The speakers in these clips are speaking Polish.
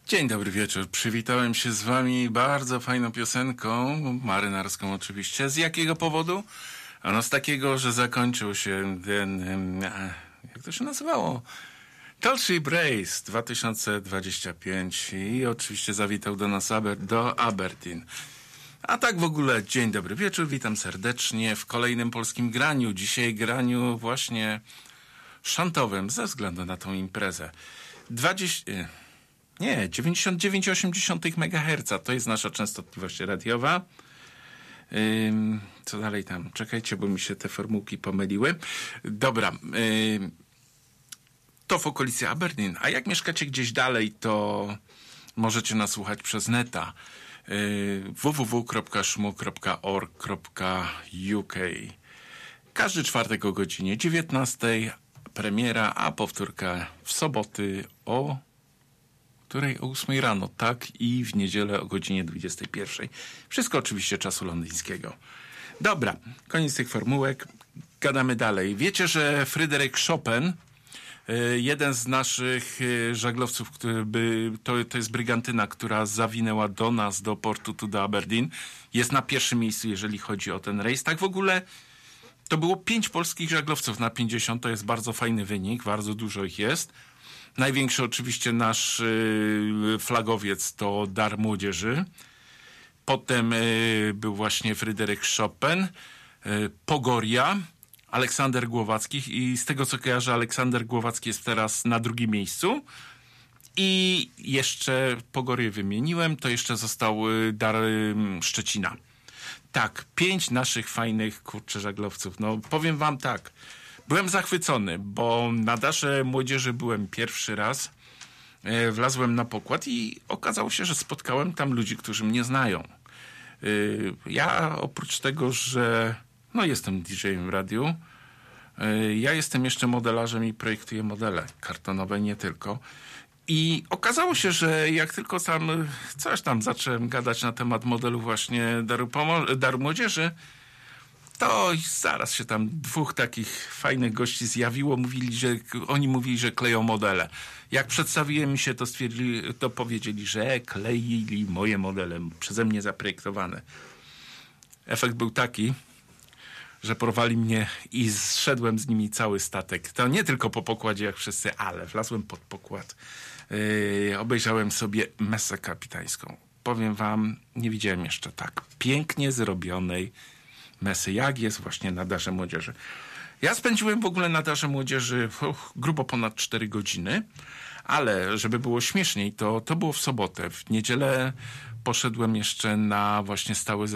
Dzień dobry wieczór. Przywitałem się z wami bardzo fajną piosenką, marynarską oczywiście. Z jakiego powodu? Ano z takiego, że zakończył się ten, jak to się nazywało? Tall Ship Race 2025 i oczywiście zawitał do nas do Aberdeen. A tak w ogóle dzień dobry wieczór, witam serdecznie w kolejnym polskim graniu. Dzisiaj graniu właśnie szantowym ze względu na tą imprezę. 99,8 MHz to jest nasza częstotliwość radiowa. Co dalej tam? Czekajcie, bo mi się te formułki pomyliły. Dobra. To w okolicy Aberdeen. A jak mieszkacie gdzieś dalej, to możecie nas słuchać przez neta. www.szmu.org.uk. Każdy czwartek o godzinie 19 premiera, a powtórka w soboty o 8 rano, tak, i w niedzielę o godzinie 21. Wszystko oczywiście czasu londyńskiego. Dobra, koniec tych formułek. Gadamy dalej. Wiecie, że Fryderyk Chopin, jeden z naszych żaglowców, to jest brygantyna, która zawinęła do nas, do portu tu do Aberdeen, jest na pierwszym miejscu, jeżeli chodzi o ten rejs. Tak w ogóle to było 5 polskich żaglowców na 50, to jest bardzo fajny wynik, bardzo dużo ich jest. Największy oczywiście nasz flagowiec to Dar Młodzieży. Potem był właśnie Fryderyk Chopin, Pogoria, Aleksander Głowacki i z tego co kojarzę, Aleksander Głowacki jest teraz na drugim miejscu. I jeszcze Pogorię wymieniłem, to jeszcze został Dar Szczecina. Tak, 5 naszych fajnych, żaglowców. No powiem wam tak, byłem zachwycony, bo na Darze Młodzieży byłem pierwszy raz. Wlazłem na pokład i okazało się, że spotkałem tam ludzi, którzy mnie znają. Ja oprócz tego, że jestem DJ-em w radiu, ja jestem jeszcze modelarzem i projektuję modele kartonowe, nie tylko. I okazało się, że jak tylko coś tam zacząłem gadać na temat modelu właśnie Daru Młodzieży, to zaraz się tam 2 takich fajnych gości zjawiło. Oni mówili, że kleją modele. Jak przedstawiłem mi się, to powiedzieli, że kleili moje modele, przeze mnie zaprojektowane. Efekt był taki, że porwali mnie i zszedłem z nimi cały statek. To nie tylko po pokładzie jak wszyscy, ale wlazłem pod pokład. Obejrzałem sobie mesę kapitańską. Powiem wam, nie widziałem jeszcze tak pięknie zrobionej mesy, jak jest właśnie na Darze Młodzieży. Ja spędziłem w ogóle na Darze Młodzieży grubo ponad 4 godziny, ale żeby było śmieszniej, to było w sobotę. W niedzielę poszedłem jeszcze na właśnie stały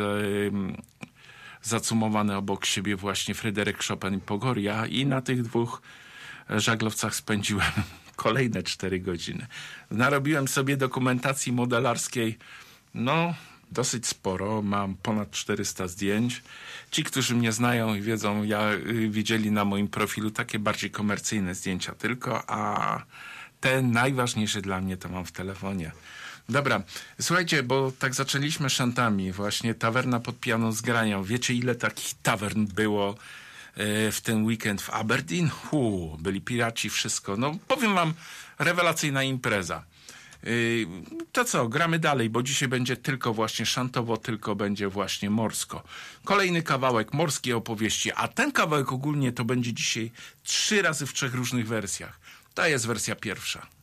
zacumowany obok siebie właśnie Fryderyk Chopin i Pogoria i na tych 2 żaglowcach spędziłem kolejne 4 godziny. Narobiłem sobie dokumentacji modelarskiej, dosyć sporo, mam ponad 400 zdjęć. Ci, którzy mnie znają i wiedzą, widzieli na moim profilu takie bardziej komercyjne zdjęcia tylko, a te najważniejsze dla mnie to mam w telefonie. Dobra, słuchajcie, bo tak zaczęliśmy szantami, właśnie tawerna pod pianą z granią. Wiecie, ile takich tawern było w ten weekend w Aberdeen? Byli piraci, wszystko. Powiem wam, rewelacyjna impreza. To co, gramy dalej, bo dzisiaj będzie tylko właśnie szantowo, tylko będzie właśnie morsko. Kolejny kawałek morskiej opowieści, a ten kawałek ogólnie to będzie dzisiaj 3 razy w 3 różnych wersjach. To jest wersja pierwsza.